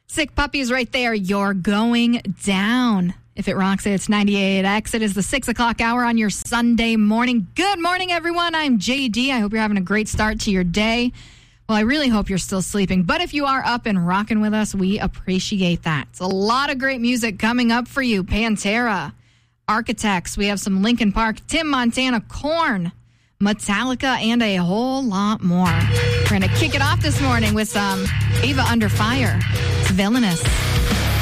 Sick Puppies right there. You're going down. If it rocks it, it's 98X. It is the 6 o'clock hour on your Sunday morning. Good morning, everyone. I'm JD. I hope you're having a great start to your day. Well, I really hope you're still sleeping. But if you are up and rocking with us, we appreciate that. It's a lot of great music coming up for you. Pantera, Architects. We have some Linkin Park, Tim Montana, Korn, Metallica, and a whole lot more. We're going to kick it off this morning with some Ava Under Fire. It's Villainous.